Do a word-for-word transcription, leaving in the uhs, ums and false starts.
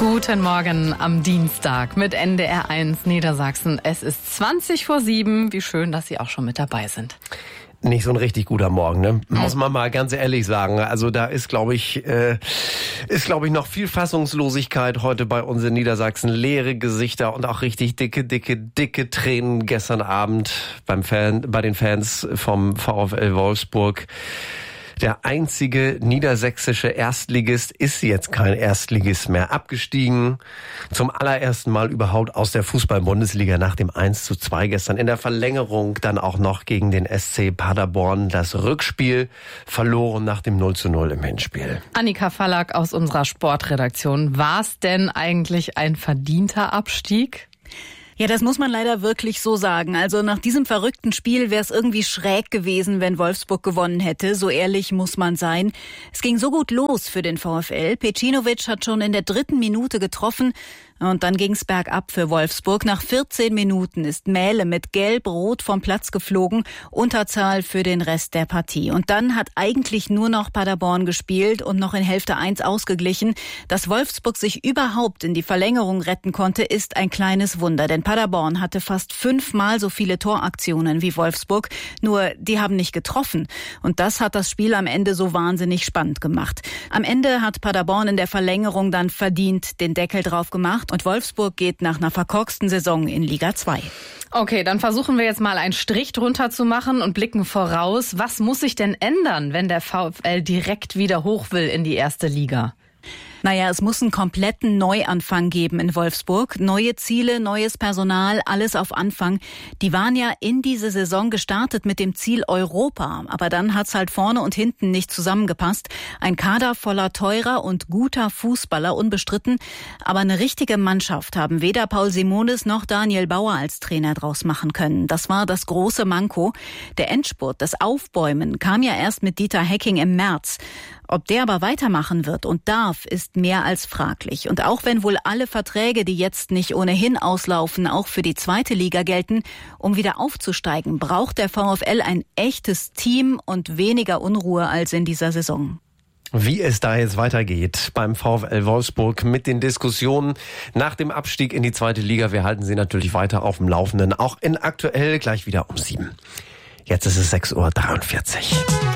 Guten Morgen am Dienstag mit N D R eins Niedersachsen. Es ist zwanzig vor sieben. Wie schön, dass Sie auch schon mit dabei sind. Nicht so ein richtig guter Morgen, ne? Muss man mal ganz ehrlich sagen. Also da ist, glaube ich, äh, ist, glaube ich, noch viel Fassungslosigkeit heute bei uns in Niedersachsen. Leere Gesichter und auch richtig dicke, dicke, dicke Tränen gestern Abend beim Fan, bei den Fans vom VfL Wolfsburg. Der einzige niedersächsische Erstligist ist jetzt kein Erstligist mehr. Abgestiegen, zum allerersten Mal überhaupt aus der Fußball-Bundesliga nach dem eins zu zwei gestern. In der Verlängerung dann auch noch gegen den S C Paderborn das Rückspiel verloren nach dem null zu null im Hinspiel. Annika Fallack aus unserer Sportredaktion. War es denn eigentlich ein verdienter Abstieg? Ja, das muss man leider wirklich so sagen. Also nach diesem verrückten Spiel wäre es irgendwie schräg gewesen, wenn Wolfsburg gewonnen hätte. So ehrlich muss man sein. Es ging so gut los für den VfL. Pecinovic hat schon in der dritten Minute getroffen. Und dann ging's bergab für Wolfsburg. Nach vierzehn Minuten ist Mähle mit Gelb-Rot vom Platz geflogen. Unterzahl für den Rest der Partie. Und dann hat eigentlich nur noch Paderborn gespielt und noch in Hälfte eins ausgeglichen. Dass Wolfsburg sich überhaupt in die Verlängerung retten konnte, ist ein kleines Wunder. Denn Paderborn hatte fast fünfmal so viele Toraktionen wie Wolfsburg. Nur die haben nicht getroffen. Und das hat das Spiel am Ende so wahnsinnig spannend gemacht. Am Ende hat Paderborn in der Verlängerung dann verdient den Deckel drauf gemacht. Und Wolfsburg geht nach einer verkorksten Saison in Liga zwei. Okay, dann versuchen wir jetzt mal einen Strich drunter zu machen und blicken voraus. Was muss sich denn ändern, wenn der VfL direkt wieder hoch will in die erste Liga? Naja, es muss einen kompletten Neuanfang geben in Wolfsburg. Neue Ziele, neues Personal, alles auf Anfang. Die waren ja in diese Saison gestartet mit dem Ziel Europa. Aber dann hat's halt vorne und hinten nicht zusammengepasst. Ein Kader voller teurer und guter Fußballer, unbestritten. Aber eine richtige Mannschaft haben weder Paul Simonis noch Daniel Bauer als Trainer draus machen können. Das war das große Manko. Der Endspurt, das Aufbäumen, kam ja erst mit Dieter Hecking im März. Ob der aber weitermachen wird und darf, ist mehr als fraglich. Und auch wenn wohl alle Verträge, die jetzt nicht ohnehin auslaufen, auch für die zweite Liga gelten, um wieder aufzusteigen, braucht der VfL ein echtes Team und weniger Unruhe als in dieser Saison. Wie es da jetzt weitergeht beim VfL Wolfsburg mit den Diskussionen nach dem Abstieg in die zweite Liga. Wir halten Sie natürlich weiter auf dem Laufenden, auch in Aktuell gleich wieder um sieben. Jetzt ist es sechs Uhr dreiundvierzig.